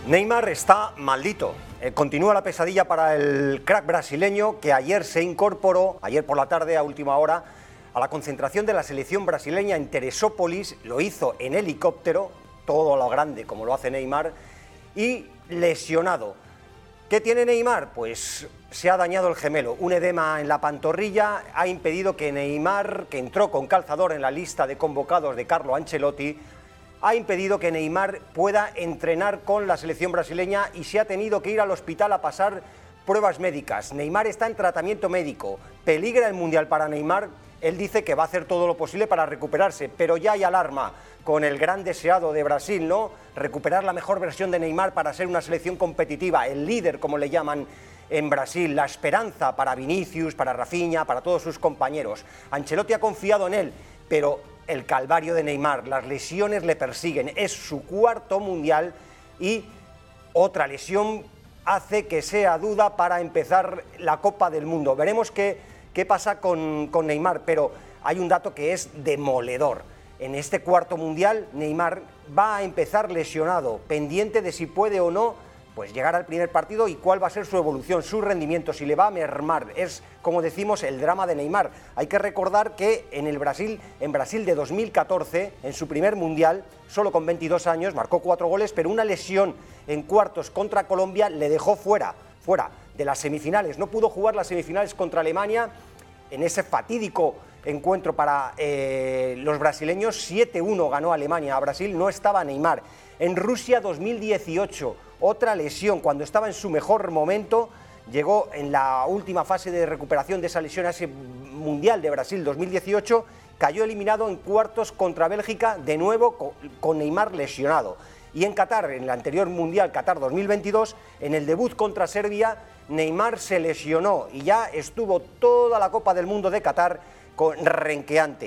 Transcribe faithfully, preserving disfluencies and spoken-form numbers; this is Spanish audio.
Neymar está maldito. Eh, continúa la pesadilla para el crack brasileño que ayer se incorporó, ayer por la tarde a última hora, a la concentración de la selección brasileña en Teresópolis. Lo hizo en helicóptero, todo a lo grande como lo hace Neymar, y lesionado. ¿Qué tiene Neymar? Pues se ha dañado el gemelo. Un edema en la pantorrilla ha impedido que Neymar, que entró con calzador en la lista de convocados de Carlo Ancelotti, ha impedido que Neymar pueda entrenar con la selección brasileña y se ha tenido que ir al hospital a pasar pruebas médicas. Neymar está en tratamiento médico. ¿Peligra el Mundial para Neymar? Él dice que va a hacer todo lo posible para recuperarse, pero ya hay alarma con el gran deseado de Brasil, ¿no? Recuperar la mejor versión de Neymar para ser una selección competitiva, el líder, como le llaman en Brasil, la esperanza para Vinicius, para Rafinha, para todos sus compañeros. Ancelotti ha confiado en él, pero el calvario de Neymar, las lesiones le persiguen, es su cuarto mundial y otra lesión hace que sea duda para empezar la Copa del Mundo. Veremos qué, qué pasa con, con Neymar, pero hay un dato que es demoledor. En este cuarto mundial, Neymar va a empezar lesionado, pendiente de si puede o no pues llegar al primer partido y cuál va a ser su evolución, su rendimiento, si le va a mermar. Es, como decimos, el drama de Neymar. Hay que recordar que en el Brasil, en Brasil de dos mil catorce, en su primer mundial, solo con veintidós años, marcó cuatro goles, pero una lesión en cuartos contra Colombia le dejó fuera, fuera de las semifinales. No pudo jugar las semifinales contra Alemania en ese fatídico encuentro para eh, los brasileños. siete uno ganó Alemania a Brasil, no estaba Neymar. En Rusia dos mil dieciocho, otra lesión, cuando estaba en su mejor momento, llegó en la última fase de recuperación de esa lesión a ese Mundial de Brasil dos mil dieciocho, cayó eliminado en cuartos contra Bélgica, de nuevo con Neymar lesionado. Y en Qatar, en el anterior Mundial, Qatar dos mil veintidós, en el debut contra Serbia, Neymar se lesionó y ya estuvo toda la Copa del Mundo de Qatar con renqueante.